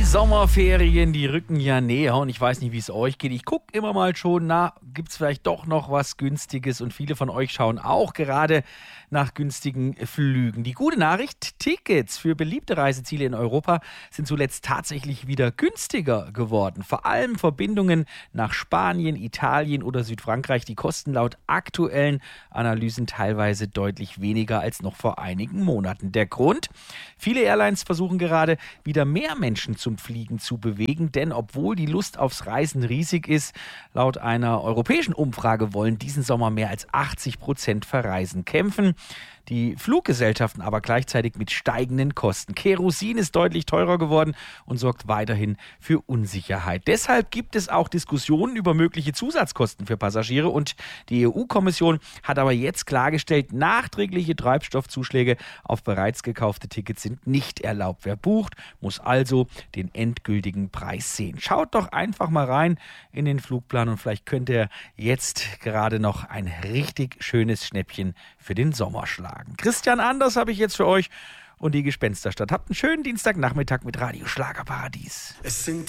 Sommerferien, die rücken ja näher und ich weiß nicht, wie es euch geht. Ich gucke immer mal schon, gibt es vielleicht doch noch was Günstiges und viele von euch schauen auch gerade nach günstigen Flügen. Die gute Nachricht, Tickets für beliebte Reiseziele in Europa sind zuletzt tatsächlich wieder günstiger geworden. Vor allem Verbindungen nach Spanien, Italien oder Südfrankreich, die kosten laut aktuellen Analysen teilweise deutlich weniger als noch vor einigen Monaten. Der Grund? Viele Airlines versuchen gerade wieder mehr Menschen zum Fliegen zu bewegen, denn obwohl die Lust aufs Reisen riesig ist, laut einer europäischen Umfrage wollen diesen Sommer mehr als 80% verreisen. Kämpfen die Fluggesellschaften aber gleichzeitig mit steigenden Kosten. Kerosin ist deutlich teurer geworden und sorgt weiterhin für Unsicherheit. Deshalb gibt es auch Diskussionen über mögliche Zusatzkosten für Passagiere und die EU-Kommission hat aber jetzt klargestellt, nachträgliche Treibstoffzuschläge auf bereits gekaufte Tickets sind nicht erlaubt. Wer bucht, muss also den endgültigen Preis sehen. Schaut doch einfach mal rein in den Flugplan und vielleicht könnt ihr jetzt gerade noch ein richtig schönes Schnäppchen für den Sommer schlagen. Christian Anders habe ich jetzt für euch und die Gespensterstadt. Habt einen schönen Dienstagnachmittag mit Radio Schlagerparadies. Es sind